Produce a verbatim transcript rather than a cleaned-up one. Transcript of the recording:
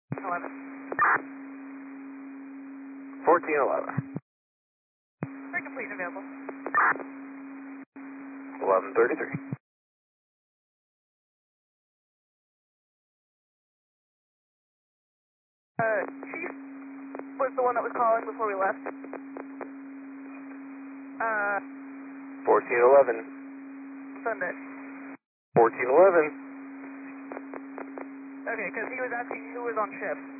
eleven. fourteen eleven. Very complete and available. eleven thirty-three. Uh, Chief was the one that was calling before we left. Uh, fourteen eleven. Sunday. fourteen eleven. Okay, because he was asking who was on shift.